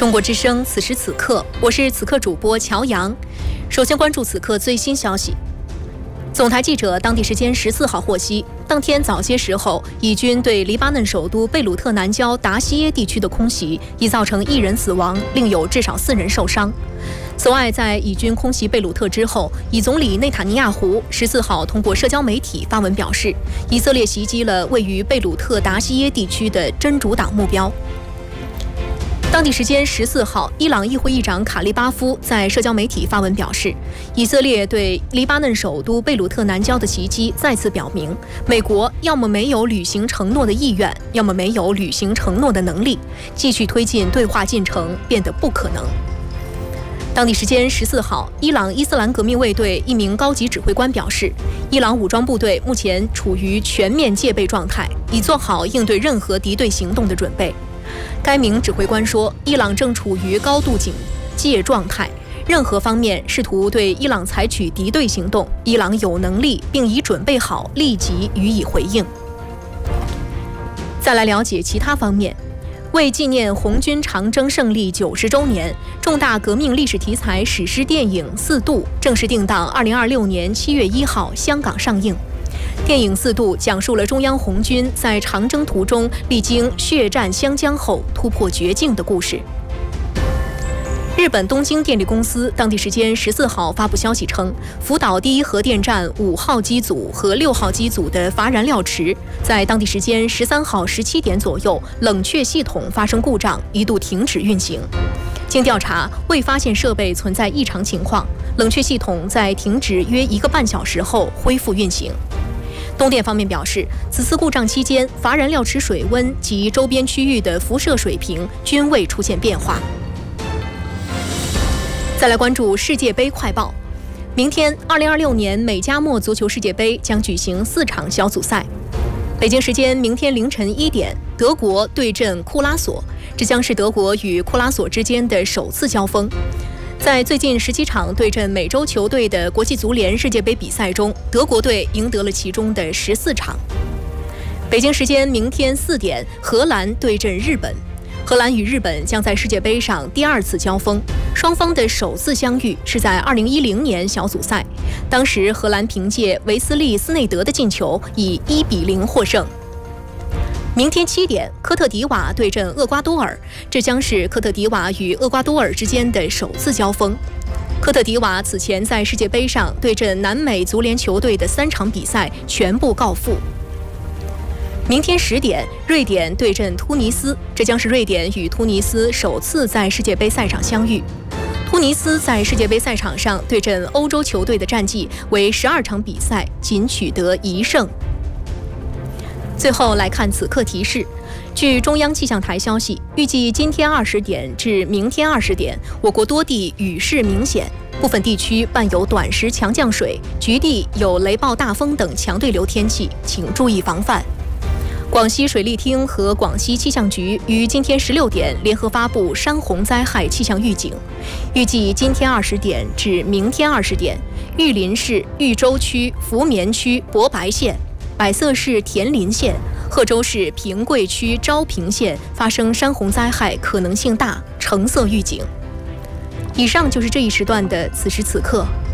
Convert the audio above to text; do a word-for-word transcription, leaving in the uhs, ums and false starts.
中国之声，此时此刻，我是此刻主播乔阳。首先关注此刻最新消息。总台记者当地时间十四号获悉，当天早些时候，以军对黎巴嫩首都贝鲁特南郊达西耶地区的空袭，已造成一人死亡，另有至少四人受伤。此外，在以军空袭贝鲁特之后，以总理内塔尼亚胡十四号通过社交媒体发文表示，以色列袭击了位于贝鲁特达西耶地区的真主党目标。当地时间十四号，伊朗议会议长卡利巴夫在社交媒体发文表示，以色列对黎巴嫩首都贝鲁特南郊的袭击再次表明，美国要么没有履行承诺的意愿，要么没有履行承诺的能力，继续推进对话进程变得不可能。当地时间十四号，伊朗伊斯兰革命卫队一名高级指挥官表示，伊朗武装部队目前处于全面戒备状态，已做好应对任何敌对行动的准备。该名指挥官说，伊朗正处于高度警戒状态，任何方面试图对伊朗采取敌对行动，伊朗有能力并已准备好立即予以回应。再来了解其他方面。为纪念红军长征胜利九十周年，重大革命历史题材史诗电影《四渡》正式定档二零二六年七月一号香港上映。电影《四渡》讲述了中央红军在长征途中历经血战湘江后突破绝境的故事。日本东京电力公司当地时间十四号发布消息称，福岛第一核电站五号机组和六号机组的乏燃料池在当地时间十三号十七点左右，冷却系统发生故障，一度停止运行。经调查，未发现设备存在异常情况，冷却系统在停止约一个半小时后恢复运行。东电方面表示，此次故障期间，乏燃料池水温及周边区域的辐射水平均未出现变化。再来关注世界杯快报。明天，二零二六年美加墨足球世界杯将举行四场小组赛。北京时间明天凌晨一点，德国对阵库拉索，这将是德国与库拉索之间的首次交锋。在最近十七场对阵美洲球队的国际足联世界杯比赛中，德国队赢得了其中的十四场。北京时间明天四点，荷兰对阵日本。荷兰与日本将在世界杯上第二次交锋，双方的首次相遇是在二零一零年小组赛，当时荷兰凭借维斯利·斯内德的进球以一比零获胜。明天七点，科特迪瓦对阵厄瓜多尔，这将是科特迪瓦与厄瓜多尔之间的首次交锋。科特迪瓦此前在世界杯上对阵南美足联球队的三场比赛全部告负。明天十点，瑞典对阵突尼斯，这将是瑞典与突尼斯首次在世界杯赛场相遇。突尼斯在世界杯赛场上对阵欧洲球队的战绩为十二场比赛仅取得一胜。最后来看此刻提示，据中央气象台消息，预计今天二十点至明天二十点，我国多地雨势明显，部分地区伴有短时强降水，局地有雷暴大风等强对流天气，请注意防范。广西水利厅和广西气象局于今天十六点联合发布山洪灾害气象预警，预计今天二十点至明天二十点，玉林市玉州区福棉区博白县、百色市田林县、贺州市平贵区昭平县发生山洪灾害可能性大，橙色预警。以上就是这一时段的此时此刻。